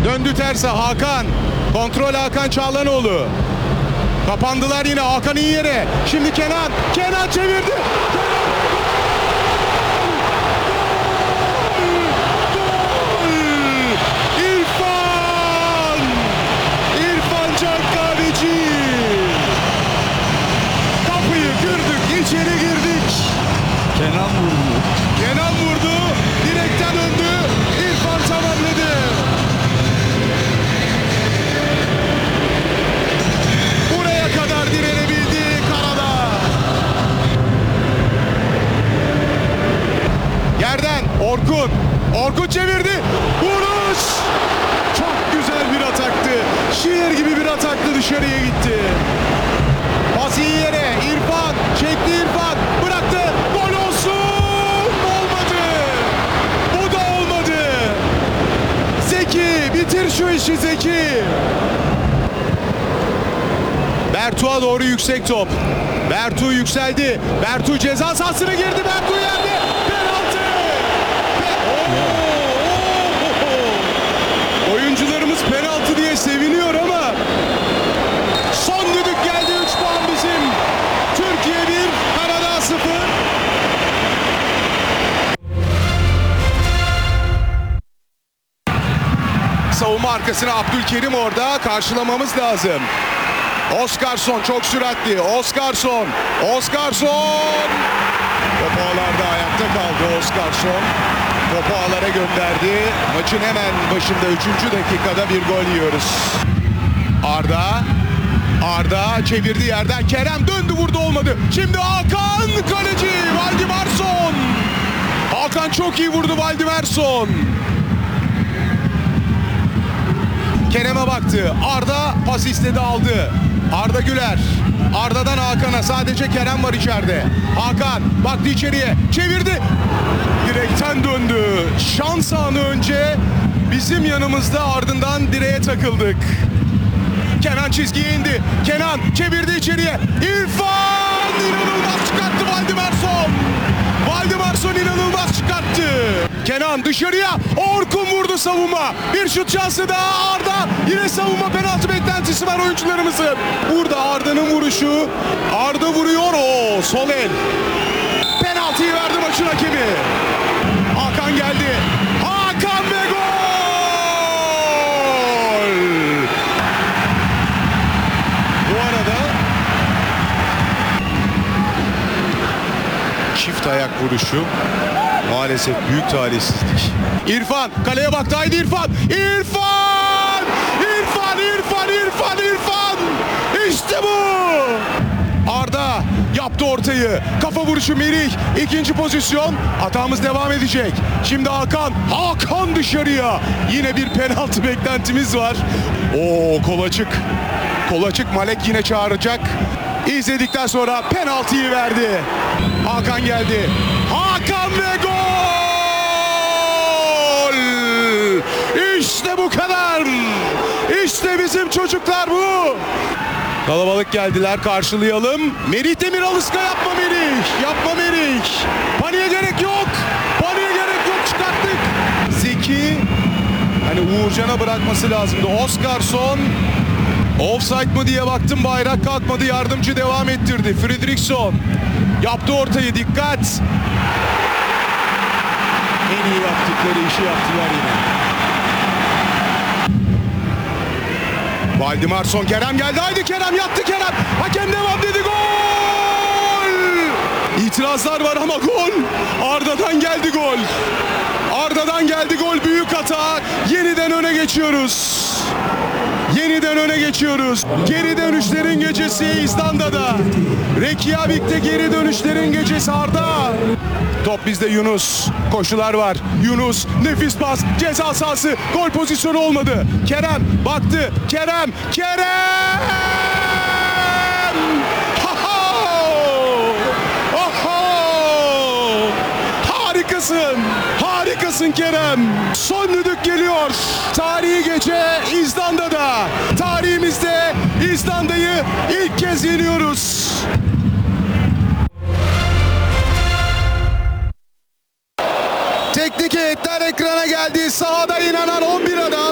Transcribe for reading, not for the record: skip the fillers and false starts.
Döndü terse Hakan. Kontrol Hakan Çağlanoğlu. Kapandılar yine. Hakan iyi yere. Şimdi Kenan. Kenan çevirdi. İrfan Can Kahveci. Kapıyı kırdık. İçeri girdik. Kenan vurdu. Kenan vurdu. Direkten döndü. İrfan tamamladı. Buraya kadar direnebildi Karadağ. Yerden Orkun. Orkun çevirdi. Vuruş. Çok güzel bir ataktı. Şiir gibi bir ataktı, dışarıya gitti. Pas iyi yere. İrfan. Çekti İrfan. Bıraktı. Gol olsun. Olmadı. Bu da olmadı. Zeki. Bitir şu işi Zeki. Bertu'ya doğru yüksek top. Bertu yükseldi. Bertu ceza sahasına girdi. Bertu yerde. Penaltı. Oyuncularımız penaltı diye seviniyor ama son düdük geldi. 3 puan bizim. Türkiye 1, Karadağ 0. Savunma arkasına Abdülkerim orada. Karşılamamız lazım. Oskarsson çok süratli. Oskarsson. Topu ağlarda ayakta kaldı Oskarsson. Topu ağlara gönderdi. Maçın hemen başında 3. dakikada bir gol yiyoruz. Arda çevirdi yerden. Kerem döndü, vurdu, olmadı. Şimdi Hakan kaleci. Valdimarsson. Hakan çok iyi vurdu, Valdimarsson. Kerem'e baktı. Arda pas istedi, aldı. Arda Güler. Arda'dan Hakan'a. Sadece Kerem var içeride. Hakan baktı içeriye. Çevirdi. Direkten döndü. Şans anı önce bizim yanımızda, ardından direğe takıldık. Kenan çizgiye indi. Kenan çevirdi içeriye. İrfan inanılmaz çıkarttı Valdimarsson. Valdimarsson inanılmaz çıkarttı. Kenan dışarıya. Orkun vurdu savunma. Bir şut şansı daha Arda. Yine savunma, penaltı beklentisi var oyuncularımızın. Burada Arda'nın vuruşu. Arda vuruyor. O sol el. Penaltıyı verdi maçın hakemi. Hakan geldi. Hakan ve gol. Bu arada çift ayak vuruşu. Maalesef büyük talihsizlik. İrfan kaleye baktı. Haydi İrfan. İrfan! İşte bu! Arda yaptı ortayı. Kafa vuruşu Merih. İkinci pozisyon. Hatamız devam edecek. Şimdi Hakan. Hakan dışarıya. Yine bir penaltı beklentimiz var. Kol açık. Kol açık. Malek yine çağıracak. İzledikten sonra penaltıyı verdi. Hakan geldi. Hakan ve gol! İşte bu kadar. İşte bizim çocuklar bu. Kalabalık geldiler, karşılayalım. Merih Demiral-Iska, yapma Merih. Yapma Merih. Paniğe gerek yok. Çıkarttık. Zeki. Hani Uğurcan'a bırakması lazımdı. Oskarsson. Offside mı diye baktım, bayrak kalkmadı. Yardımcı devam ettirdi. Fredriksson. Yaptı ortayı, dikkat. En iyi yaptıkları işi yaptılar yine. Valdimarsson, Kerem geldi. Haydi Kerem, yattı Kerem. Hakem devam dedi, gol. İtirazlar var ama gol. Arda'dan geldi gol. Büyük hata. Yeniden öne geçiyoruz. Geri dönüşlerin gecesi İzlanda'da. Reykjavik'te geri dönüşlerin gecesi Arda. Top bizde, Yunus. Koşular var. Yunus nefis pas. Ceza sahası. Gol pozisyonu olmadı. Kerem baktı. Kerem. Harikasın Kerem. Son düdük geliyor. Tarihi gece İzlanda'da. Tarihimizde İzlanda'yı ilk kez yeniyoruz. Teknik heyetler ekrana geldi. Sahada inen